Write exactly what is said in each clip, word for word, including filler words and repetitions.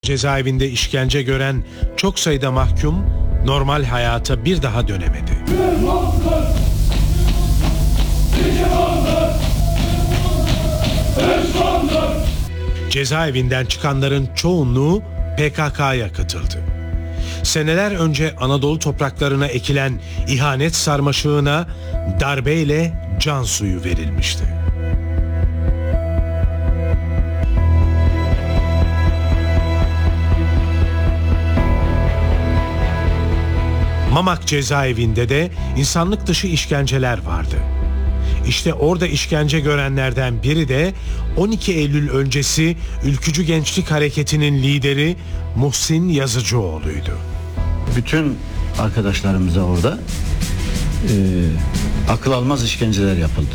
cezaevinde işkence gören çok sayıda mahkum normal hayata bir daha dönemedi. Cezaevinden çıkanların çoğunluğu P K K'ya katıldı. Seneler önce Anadolu topraklarına ekilen ihanet sarmaşığına darbeyle can suyu verilmişti. Mamak cezaevinde de insanlık dışı işkenceler vardı. İşte orada işkence görenlerden biri de on iki Eylül öncesi Ülkücü Gençlik Hareketi'nin lideri Muhsin Yazıcıoğlu'ydu. Bütün arkadaşlarımıza orada e, akıl almaz işkenceler yapıldı.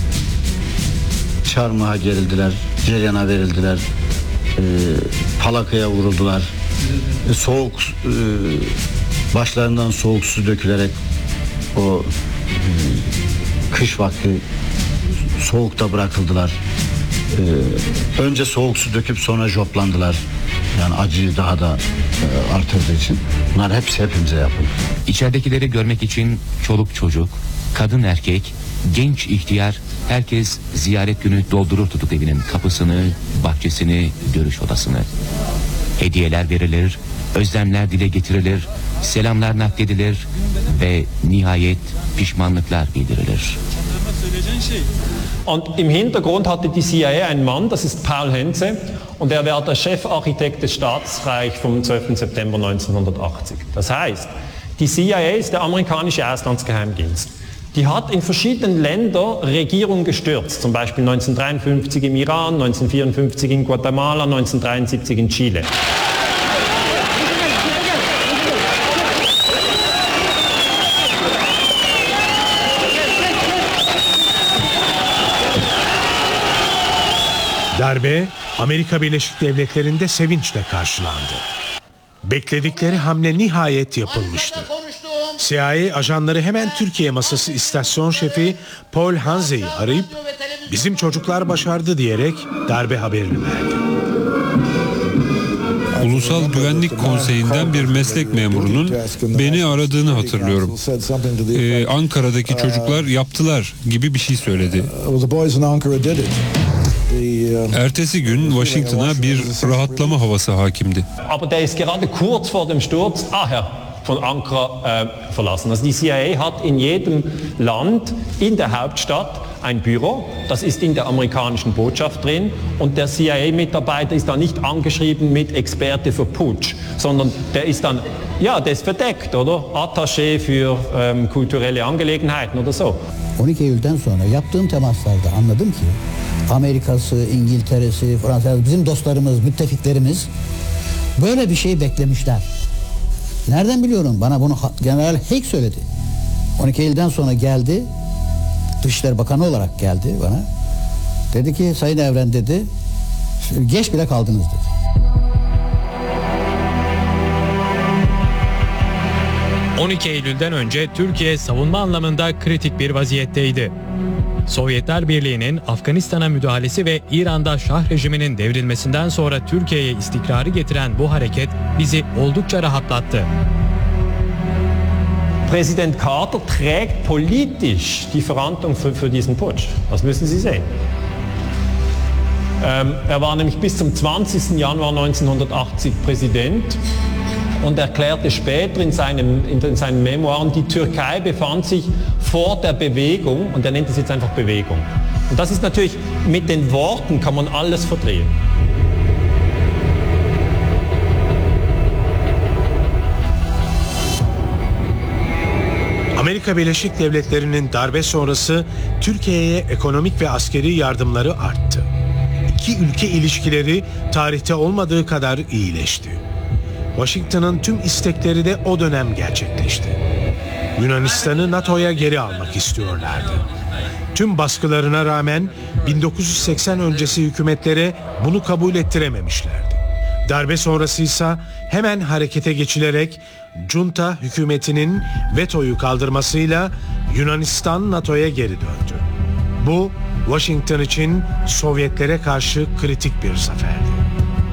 Çarmıha gerildiler, ceryana verildiler, e, palakaya vuruldular, e, soğuk e, başlarından soğuk su dökülerek o e, kış vakti soğukta bırakıldılar. Ee, önce soğuk su döküp sonra joplandılar. Yani acıyı daha da e, artırdığı için. Bunlar hepsi hepimize yapıldı. İçeridekileri görmek için çoluk çocuk, kadın erkek, genç ihtiyar herkes ziyaret günü doldurur tutuklevinin kapısını, bahçesini, görüş odasını. Hediyeler verilir, özlemler dile getirilir, selamlar nakledilir ve nihayet pişmanlıklar bildirilir. Und im Hintergrund hatte die C I A einen Mann, das ist Paul Hentze, und er war der Chefarchitekt des Staatsstreichs vom zwölften September neunzehnhundertachtzig. Das heißt, die C I A ist der amerikanische Auslandsgeheimdienst. Die hat in verschiedenen Ländern Regierungen gestürzt, zum Beispiel neunzehnhundertdreiundfünfzig im Iran, neunzehnhundertvierundfünfzig in Guatemala, neunzehnhundertdreiundsiebzig in Chile. Darbe Amerika Birleşik Devletleri'nde sevinçle karşılandı. Bekledikleri hamle nihayet yapılmıştı. C I A ajanları hemen Türkiye Masası istasyon şefi Paul Hanze'yi arayıp bizim çocuklar başardı diyerek darbe haberini verdi. Ulusal Güvenlik Konseyi'nden bir meslek memurunun beni aradığını hatırlıyorum. Ee, Ankara'daki çocuklar yaptılar gibi bir şey söyledi. Ertesi gün Washington'a bir rahatlama havası hakimdi. Aber der ist gerade kurz vor dem Sturz daher von Ankara äh, verlassen. Also die C I A hat in jedem Land in der Hauptstadt ein Büro, das ist in der amerikanischen Botschaft drin, und der C I A-Mitarbeiter ist da nicht angeschrieben mit Experte für Putsch, sondern der ist dann, ja, der ist verdeckt, oder? Attaché für ähm, kulturelle Angelegenheiten oder so. on iki Eylül'den sonra yaptığım temaslarda anladım ki Amerika'sı, İngiltere'si, Fransa'sı, bizim dostlarımız, müttefiklerimiz böyle bir şey beklemişler. Nereden biliyorum? Bana bunu General Haig söyledi. on iki Eylül'den sonra geldi, Dışişleri Bakanı olarak geldi bana. Dedi ki Sayın Evren dedi, geç bile kaldınız dedi. on iki Eylül'den önce Türkiye savunma anlamında kritik bir vaziyetteydi. Sovyetler Birliği'nin Afganistan'a müdahalesi ve İran'da Şah rejiminin devrilmesinden sonra Türkiye'ye istikrarı getiren bu hareket bizi oldukça rahatlattı. Präsident Carter trägt politisch die Verantwortung für, für diesen Putsch. Das müssen Sie sehen. Ähm, er war nämlich bis zum zwanzigsten Januar neunzehnhundertachtzig Präsident und erklärte später in, seinem, in seinen Memoiren, die Türkei befand sich vor der Bewegung, und er nennt es jetzt einfach Bewegung. Und das ist natürlich, mit den Worten kann man alles verdrehen. Amerika Birleşik Devletleri'nin darbe sonrası Türkiye'ye ekonomik ve askeri yardımları arttı. İki ülke ilişkileri tarihte olmadığı kadar iyileşti. Washington'ın tüm istekleri de o dönem gerçekleşti. Yunanistan'ı NATO'ya geri almak istiyorlardı. Tüm baskılarına rağmen bin dokuz yüz seksen öncesi hükümetlere bunu kabul ettirememişlerdi. Darbe sonrası ise hemen harekete geçilerek junta hükümetinin vetoyu kaldırmasıyla Yunanistan NATO'ya geri döndü. Bu Washington için Sovyetlere karşı kritik bir zaferdi.